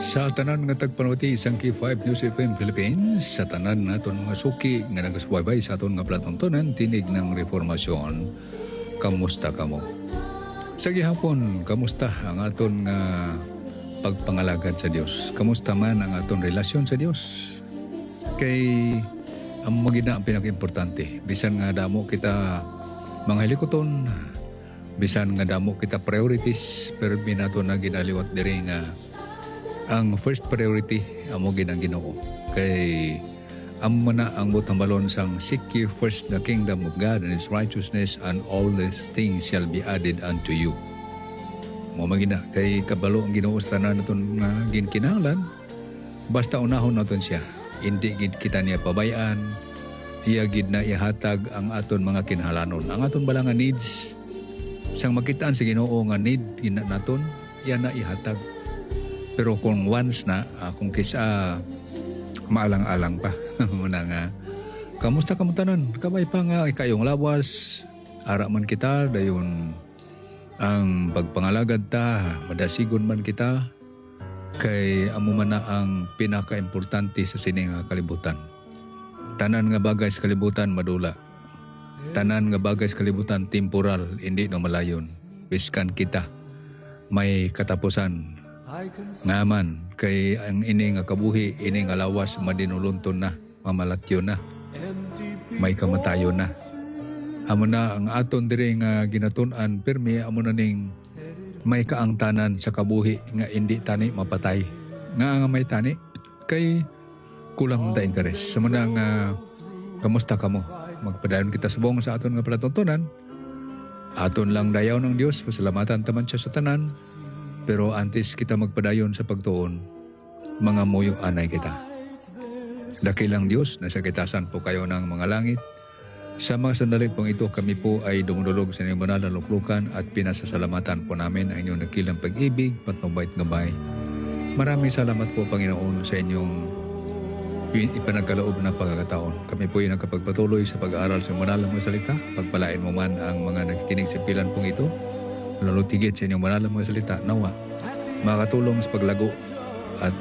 Sa tanan nga tagpanawati isang K5 News FM Philippines, sa tanan naton mga suki nga nagasubaybay sa aton nga platontonan tinig ng reformasyon, kamusta kamo? Sa gihapon, kamusta ang aton nga pagpangalagad sa Dios? Kamusta man ang aton relasyon sa Dios? Kay ang magina ang pinaka-importante. Bisan nga damo kita mga hilikoton, bisan nga damo kita priorities, pero binato na ginaliwat diri nga ang first priority amo ginang Ginoo. Kay amo na ang butambalon sang seek ye first the kingdom of God and His righteousness, and all these things shall be added unto you. Mo magina kay kabalo ang Ginoo sa tanan naton nga ginkinahanglan, basta unahon naton siya. Hindi gid kita niya pabayaan, iya gid na ihatag ang aton mga kinahanglanon, ang aton bala nga needs. Sang makitaan sa Ginoo nga need gina naton, iya na ihatag. Pero kung once na, kung kisa maalang-alang pa, muna nga, kamusta ka mo tanan? Kabay pa nga, ikayong lawas, ara man kita, dayon ang pagpangalagad ta, madasigon man kita, kay amo man na ang pinaka-importante sa sining kalibutan. Tanan nga bagay sa kalibutan, madula. Tanan nga bagay sa kalibutan, temporal, hindi no malayon. Biskan kita, may katapusan. Ngaman, kay ang ini nga kabuhi, ini nga lawas, madinulunton na, mamalatyo na, may kamatayo na. Amo na ang aton diri nga ginatun-an, pirmi amo na ning may kaangtanan sa kabuhi nga hindi tani mapatay. Nga may tani, kay kulang ta interes. Sa muna nga, kamusta kamo? Magpadayon kita subong sa aton nga palatuntunan. Aton lang dayaw ng Dios, pasalamatan taman siya sa tanan. Pero antes kita magpadayon sa pagtuon, mga muyo anay kita. Dakilang Diyos, nasa kitasan po kayo ng mga langit. Sa mga sandali pong ito, kami po ay dumudulog sa inyong banal na luklukan at pinasasalamatan po namin ang inyong nakilang pag-ibig, patnubait gabay. Maraming salamat po, Panginoon, sa inyong ipanagkaloob na pagkakataon. Kami po ay nagkapagpatuloy sa pag-aaral sa banal na mga salita. Pagpalain mo man ang mga nakikinig sa pilan pong ito. Lalo tigit sa inyong banal na mga salita, nawa makatulong sa paglago at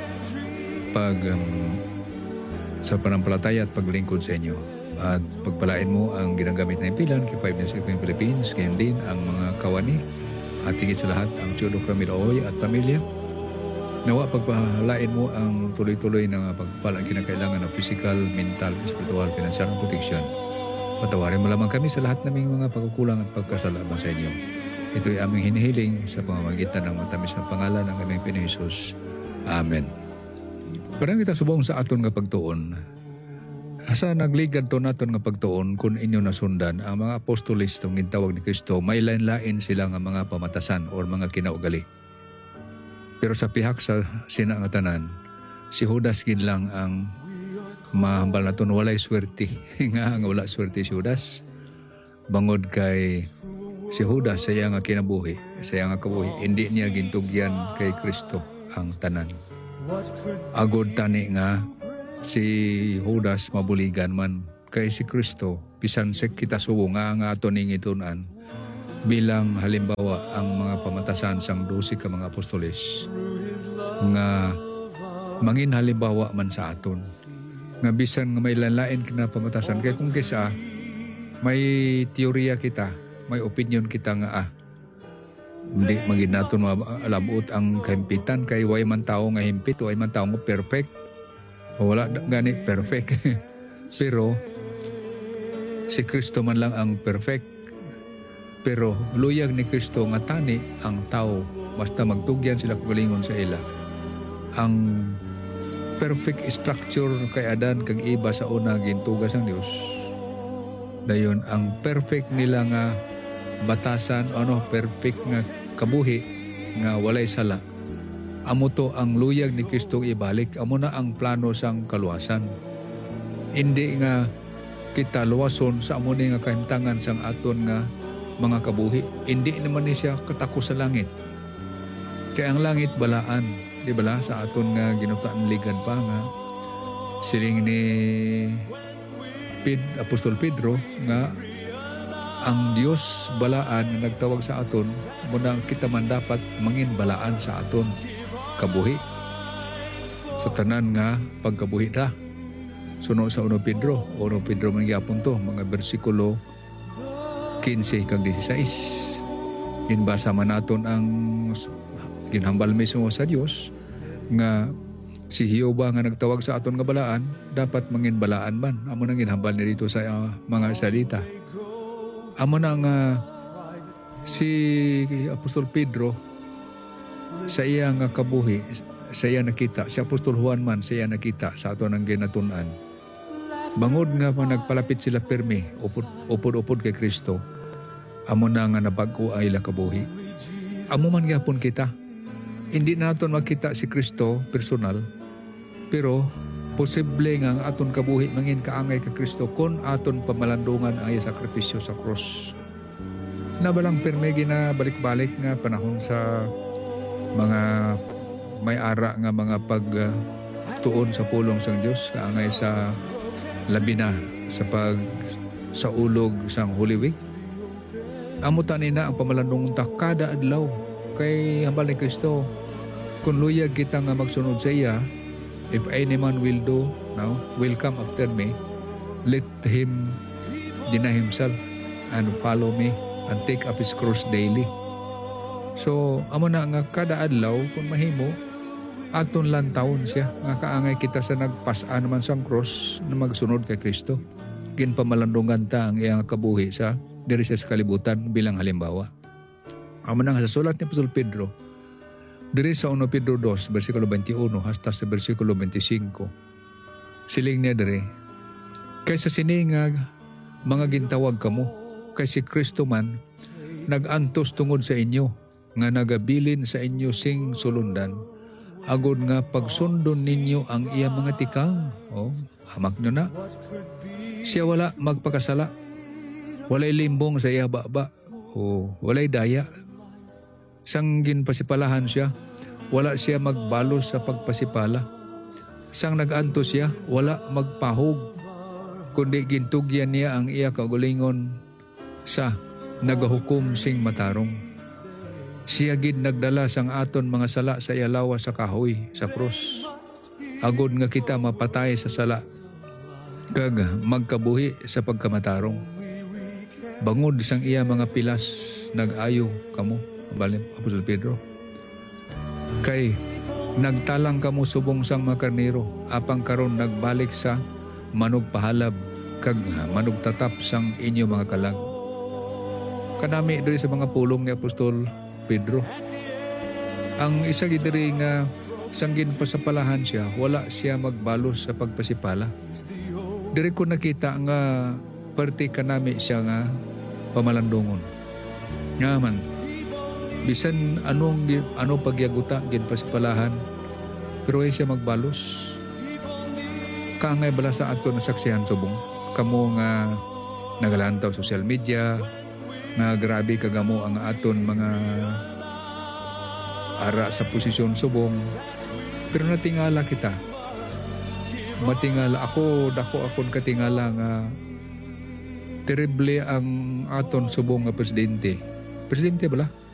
sa panampalataya at paglingkod sa inyo. At pagpalain mo ang ginagamit na impilan kay 5 News FM Philippines, ngayon din ang mga kawani at tigit sa lahat ang Chudo Kramiloy at pamilya. Nawa pagpalain mo ang tuloy-tuloy na pagpalang kinakailangan ng physical, mental, spiritual, financial protection. Patawarin mo lamang kami sa lahat naming mga pagkukulang at pagkasalaman sa inyo. Ito'y aming hinihiling sa pamamagitan ng matamis na pangalan ng aming Pinoy Jesus. Amen. Parang kita subong sa aton nga pagtuon. Asa nagligad to naton nga pagtuon kung inyo nasundan ang mga apostolis tong gintawag ni Kristo, may lain-lain sila nga mga pamatasan or mga kinaugali. Pero sa pihak sa sinangatanan, si Judas gid lang ang mahambal naton walay swerte. Nga wala swerte si Judas. Bangod kay si Judas sa iya nga kinabuhi, sa iya nga kabuhi, hindi niya gintugyan kay Kristo ang tanan. Agod tani nga si Judas mabuligan man kay si Kristo, bisan sa kita subo nga ato ning itunan bilang halimbawa ang mga pamatasan sang 12 ka mga apostoles nga mangin halimbawa man sa aton. Nga bisan nga may lanlain kina pamatasan, kay kung kisa may teorya kita, may opinion kita nga hindi magin naton malabot ang kahimpitan kay way man tao nga himpit, way man tao nga perfect. Wala gani perfect. Pero si Kristo man lang ang perfect. Pero luyag ni Kristo nga tani ang tao basta magtugyan sila kugalingon sa ila. Ang perfect structure kay Adan kag Eva sa una gintugas ang Dios. Dayon ang perfect nila nga batasan, perfect nga kabuhi nga walay sala. Amo to ang luyag ni Kristo ibalik, amo na ang plano sang kaluwasan. Hindi nga kita luwason sa amo ni nga kahimtangan sang aton nga mga kabuhi. Hindi naman ni siya katako sa langit. Kaya ang langit balaan, di bala sa aton nga ginutaan ligan pa nga siling ni Apostol Pedro nga ang Dios balaan nga nagtawag sa aton, muna kita man dapat mangin balaan sa aton kabuhi. sa tanan nga pagkabuhi ta. Suno sa 1 Pedro man gyapon to, mga bersikulo 15 kag 16. Ginbasa man naton ang ginhambal mismo sa Dios nga si Jehova nga nagtawag sa aton nga balaan, dapat mangin balaan man. Amo nang ginhambal ni dito sa mga salita. Amo na nga si Apostol Pedro sa iya nga kabuhi, sa iya nakita, si Apostol Juan man sa iya nakita sa aton ang ginatun-an. Bangod nga pa nagpalapit sila pirmi, upod kay Kristo, amo na nga nabago ang ilang kabuhi. Amo man gyapon kita. Hindi naton makita si Kristo personal, pero posible nga ang aton kabuhi mangin kaangay ka Kristo kung aton pamalandungan ang iya sakripisyo sa cross. Nabalang pirmi ginabalik-balik nga panahon sa mga may ara nga mga pagtuon sa pulong sang Dios kaangay sa labi na sa ulog sang Holy Week. Amo tanina ang pamalandungan ta kada adlaw kay hambal ni Kristo. Kung luyag kita nga magsunod sa iya, if any man will come after me, let him deny himself and follow me and take up his cross daily. So, amo na nga kada adlaw kung mahimo, aton lang taon siya nga kaangay kita sa nagpasa naman sang cross na magsunod kay Kristo. Ginpamalandungan ta ang iyang kabuhi sa diri sa kalibutan bilang halimbawa. Amo na nga sa sulat ni Apostol Pedro diri sa 1 Pedro 2 bersikulo 21 hasta sa bersikulo 25. Siling niya diri, kaysa siningag mga gintawag kamo, kay si Kristo man nagantos tungod sa inyo nga nagabilin sa inyo sing sulundan, agod nga pagsundon ninyo ang iya mga tikang. Hamak nyo na. Siya wala magpakasala. Walay limbong sa iya baba. Walay daya. Sang ginpasipalahan siya, wala siya magbalos sa pagpasipala. Sang naganto siya, wala magpahog, kundi gintugyan niya ang iya kaugalingon sa nagahukom sing matarong. Siya gid nagdala sang aton mga sala sa iya lawas sa kahoy sa krus, agod nga kita mapatay sa sala kag magkabuhi sa pagkamatarong. Bangod sang iya mga pilas nag-ayo kamo, balim Apostol Pedro, kay nagtalang kamo subong sang mga karnero, apang karon nagbalik sa manog pahalab kag manog tatap sang inyo mga kalag. Kanami diri sa mga pulong ni Apostol Pedro. Ang isa gidiri nga sanggin pasapalahan siya, wala siya magbalos sa pagpasipala. Diri ko nakita nga parte kanami siya nga pamalandungon. Nga man, bisan ano pagyaguta gid pasipalahan, pero ay siya magbalos. Kaangay bala sa ato na saksihan subong. Kamo nga nagalantaw social media, nga grabe kagamo ang aton mga ara sa posisyon subong, pero natingala kita, matingala ako, dako akon katingala nga terrible ang aton subong nga presidente bala